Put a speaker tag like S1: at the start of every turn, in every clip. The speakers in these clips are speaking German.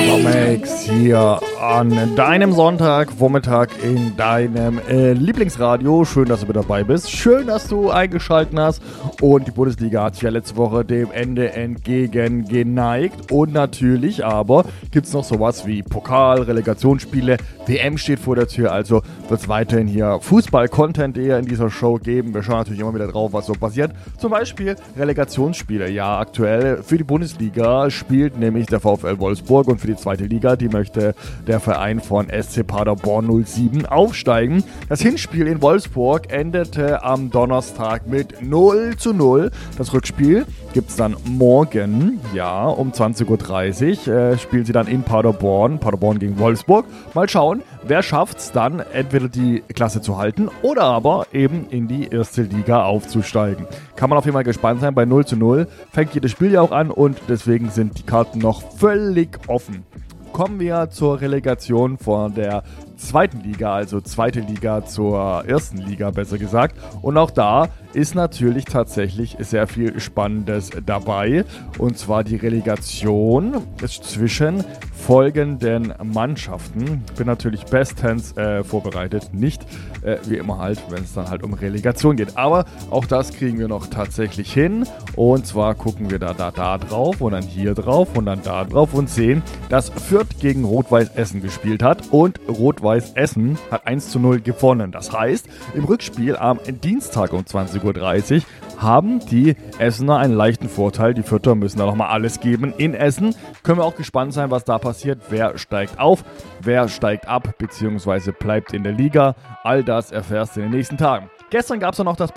S1: Max hier an deinem Sonntagvormittag in deinem Lieblingsradio. Schön, dass du mit dabei bist. Schön, dass du eingeschaltet hast. Und die Bundesliga hat sich ja letzte Woche dem Ende entgegen geneigt. Und natürlich aber gibt es noch sowas wie Pokal, Relegationsspiele, WM steht vor der Tür. Also wird es weiterhin hier Fußball-Content eher in dieser Show geben. Wir schauen natürlich immer wieder drauf, was so passiert. Zum Beispiel Relegationsspiele. Ja, aktuell für die Bundesliga spielt nämlich der VfL Wolfsburg und für die zweite Liga, die möchte der Verein von SC Paderborn 07 aufsteigen. Das Hinspiel in Wolfsburg endete am Donnerstag mit 0:0. Das Rückspiel gibt es dann morgen, ja, um 20:30 Uhr. Spielen sie dann in Paderborn gegen Wolfsburg. Mal schauen, wer schafft es dann, entweder die Klasse zu halten oder aber eben in die erste Liga aufzusteigen. Kann man auf jeden Fall gespannt sein. Bei 0:0 fängt jedes Spiel ja auch an und deswegen sind die Karten noch völlig offen. Kommen wir zur Relegation von der zweiten Liga, also zweite Liga zur ersten Liga, besser gesagt. Und auch da ist natürlich tatsächlich sehr viel Spannendes dabei. Und zwar die Relegation ist zwischen folgenden Mannschaften. Ich bin natürlich bestens vorbereitet, nicht wie immer halt, wenn es dann halt um Relegation geht. Aber auch das kriegen wir noch tatsächlich hin. Und zwar gucken wir da drauf und dann hier drauf und dann da drauf und sehen, dass Fürth gegen Rot-Weiß Essen gespielt hat und Rot-Weiß Essen hat 1:0 gewonnen. Das heißt, im Rückspiel am Dienstag um 20:30 Uhr haben die Essener einen leichten Vorteil. Die Fürther müssen da nochmal alles geben in Essen. Können wir auch gespannt sein, was da passiert. Wer steigt auf, wer steigt ab, beziehungsweise bleibt in der Liga. All das erfährst du in den nächsten Tagen. Gestern gab es dann noch das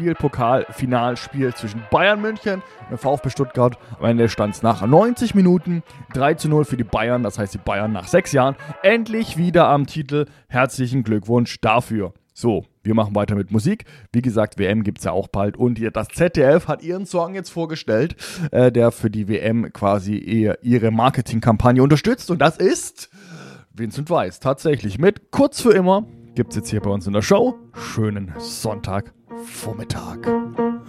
S1: Pokalfinalspiel zwischen Bayern München und VfB Stuttgart. Am Ende stand es nach 90 Minuten 3:0 für die Bayern. Das heißt, die Bayern nach 6 Jahren endlich wieder am Titel. Herzlichen Glückwunsch dafür. So, wir machen weiter mit Musik. Wie gesagt, WM gibt es ja auch bald. Und hier, das ZDF hat ihren Song jetzt vorgestellt, der für die WM quasi ihre Marketingkampagne unterstützt. Und das ist Vincent Weiss. Tatsächlich mit Kurz für immer. Gibt's jetzt hier bei uns in der Show. Schönen Sonntagvormittag.